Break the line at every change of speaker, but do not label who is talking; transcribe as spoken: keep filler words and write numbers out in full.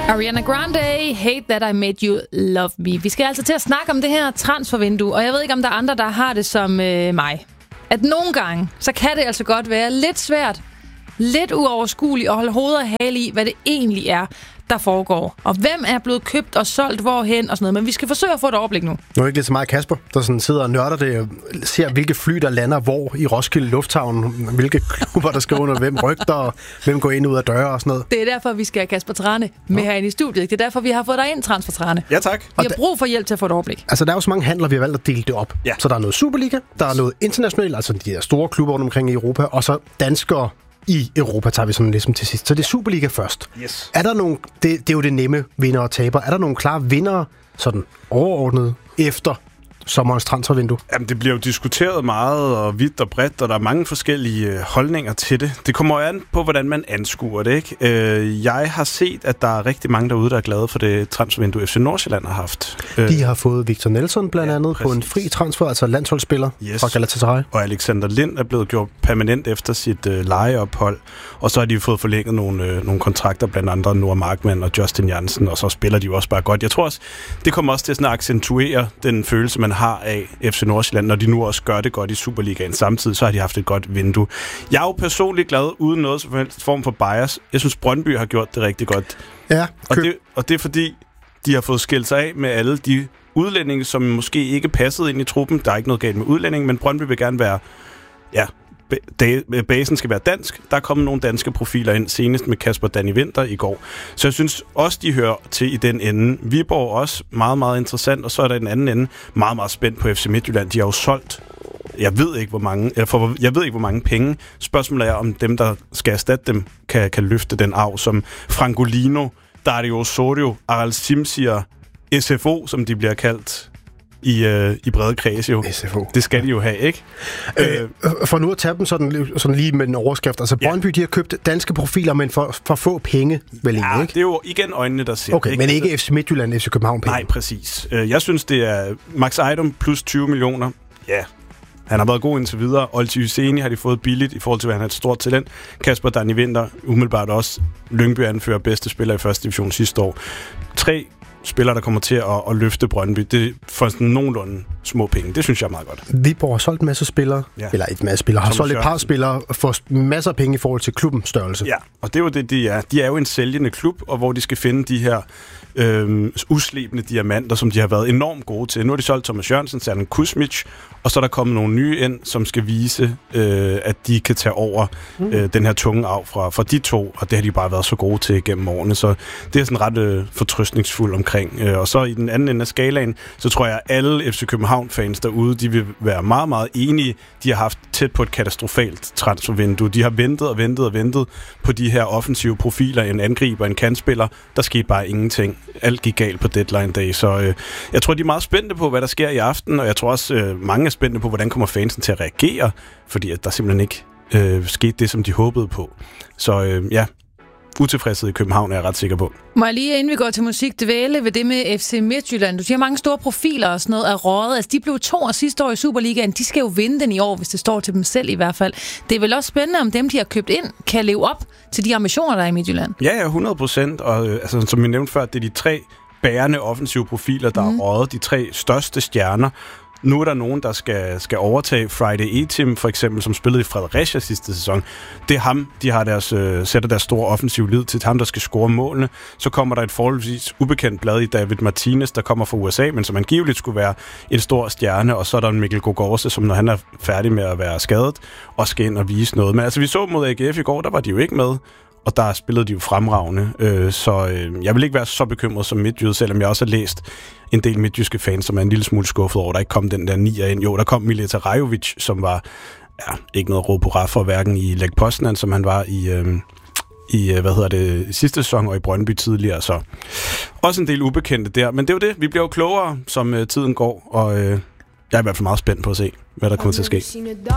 Ariana Grande, Hate That I Made You Love Me. Vi skal altså til at snakke om det her transfervindue, og jeg ved ikke, om der er andre, der har det som øh, mig. At nogle gange, så kan det altså godt være lidt svært, lidt uoverskueligt at holde hovedet og hale i, hvad det egentlig er, der foregår. Og hvem er blevet købt og solgt hvorhen og sådan noget. Men vi skal forsøge at få et overblik nu.
Nu er det ikke lidt så meget Kasper, der sådan sidder og nørder det, ser hvilke fly, der lander hvor i Roskilde Lufthavn, hvilke klubber, der skal under hvem rygter, og hvem går ind ud af døre og sådan noget.
Det er derfor, vi skal have Kasper Trane med ja. herinde i studiet. Det er derfor, vi har fået dig ind, Transfer Trane.
Ja, tak.
Vi har brug for hjælp til at få et overblik.
Altså, der er jo så mange handler, vi har valgt at dele det op.
Ja.
Så der er noget Superliga, der er noget internationalt, altså de her store klubber rundt omkring i Europa, og så danskere i Europa tager vi sådan ligesom til sidst. Så det er Superliga først.
Yes.
Er der nogle, det, det er jo det nemme vinder og taber. Er der nogle klare vindere, sådan overordnet, efter sommerens transfervindue?
Jamen, det bliver jo diskuteret meget og vidt og bredt, og der er mange forskellige holdninger til det. Det kommer jo an på, hvordan man anskuer det, ikke? Jeg har set, at der er rigtig mange derude, der er glade for det transfervindue, F C Nordsjælland har haft.
De har fået Victor Nelson blandt ja, andet præcis. på en fri transfer, altså landsholdsspiller yes. fra Galatasaray.
Og Alexander Lind er blevet gjort permanent efter sit øh, lejeophold. Og så har de fået forlænget nogle, øh, nogle kontrakter, blandt andre Noah Markmann og Justin Jansen, og så spiller de jo også bare godt. Jeg tror også, det kommer også til sådan at accentuere den følelse, man har af F C Nordsjælland, når de nu også gør det godt i Superligaen. Samtidig så har de haft et godt vindue. Jeg er jo personligt glad, uden noget som helst form for bias. Jeg synes, Brøndby har gjort det rigtig godt.
Ja,
og, det, og det er fordi, de har fået skilt sig af med alle de udlændinge, som måske ikke passede ind i truppen. Der er ikke noget galt med udlændinge, men Brøndby vil gerne være... Ja, basen skal være dansk. Der er kommet nogle danske profiler ind, senest med Kasper Danny Winther i går. Så jeg synes også, de hører til i den ende. Viborg også meget, meget interessant, og så er der i den anden ende meget, meget spændt på F C Midtjylland. De har jo solgt, jeg ved ikke, hvor mange, jeg, for, jeg ved ikke, hvor mange penge. Spørgsmålet er, om dem, der skal erstatte dem, kan, kan løfte den arv, som Frangolino, Dario Osorio, Aral Simsier, S F O, som de bliver kaldt, i, øh, i brede kreds jo.
S F O.
Det skal de jo have, ikke?
Øh, for nu at tage dem sådan, sådan lige med en overskrift. Altså, ja. Brøndby, de har købt danske profiler, men for, for få penge, vel
ja,
ikke?
det er jo igen øjnene, der ser.
Okay, ikke? Men ikke F C Midtjylland, F C København penge.
Nej, præcis. Jeg synes, det er Max Ejdom plus tyve millioner. Ja, han har været god indtil videre. Olti Hyseni har de fået billigt i forhold til, at han har et stort talent. Kasper Danny Winther, umiddelbart også. Lyngby anfører bedste spiller i første division sidste år. Tre spillere, der kommer til at, at løfte Brøndby, det får sådan nogenlunde små penge. Det synes jeg er meget godt.
Viborg har solgt en masse spillere, ja. eller et masse spillere, har solgt et par spillere for masser af penge i forhold til klubbens størrelse.
Ja, og det er jo det, de er. De er jo en sælgende klub, og hvor de skal finde de her øh, uslebende diamanter, som de har været enormt gode til. Nu har de solgt Thomas Jørgensen, Serdan Kuzmic, og så er der kommet nogle nye ind, som skal vise, øh, at de kan tage over mm. øh, den her tunge arv fra, fra de to, og det har de bare været så gode til gennem årene, så det er sådan ret øh, fortrøstningsfuld omkring. Øh, og så i den anden ende af skalaen, så tror jeg, at alle F C København-fans derude, de vil være meget, meget enige. De har haft tæt på et katastrofalt transfervindue. De har ventet og ventet og ventet på de her offensive profiler, en angriber, en kantspiller. Der skete bare ingenting. Alt gik galt på deadline day, så øh, jeg tror, de er meget spændte på, hvad der sker i aften, og jeg tror også, øh, mange er spændte på, hvordan kommer fansen til at reagere, fordi at der simpelthen ikke øh, skete det, som de håbede på. Så øh, ja, utilfredshed i København er jeg ret sikker på.
Må jeg lige, inden vi går til musik, dvæle ved det med F C Midtjylland? Du siger, mange store profiler og sådan noget er røget. Altså, de blev to år sidste år i Superligaen. De skal jo vinde den i år, hvis det står til dem selv i hvert fald. Det er vel også spændende, om dem, de har købt ind, kan leve op til de ambitioner, der er i Midtjylland. Ja,
ja, hundrede procent. Og øh, altså, som vi nævnte før, det er de tre bærende offensive profiler, der mm. er røget. De tre største stjerner. Nu er der nogen, der skal, skal overtage Friday E-Team, for eksempel, som spillede i Fredericia sidste sæson. Det er ham, de har deres, øh, sætter deres store offensiv lid til. Ham, der skal score målene. Så kommer der et forholdsvis ubekendt blad i David Martinez, der kommer fra U S A, men som angiveligt skulle være en stor stjerne. Og så er der en Mikkel Gogorse, som når han er færdig med at være skadet, og skal ind og vise noget. Men altså, vi så mod A G F i går, der var de jo ikke med. Og der spillede de jo fremragende, øh, så øh, jeg vil ikke være så bekymret som midtjyde, selvom jeg også har læst en del midtjyske fans, som er en lille smule skuffet over, der ikke kom den der nier ind. Jo, der kom Mileta Rajovic, som var ja, ikke noget råd på ret for, hverken i Lech Poznan, som han var i, øh, i hvad hedder det, sidste sæson, og i Brøndby tidligere, så også en del ubekendte der. Men det er jo det, vi bliver jo klogere, som øh, tiden går, og øh, jeg er i hvert fald meget spændt på at se, hvad der kommer til at ske.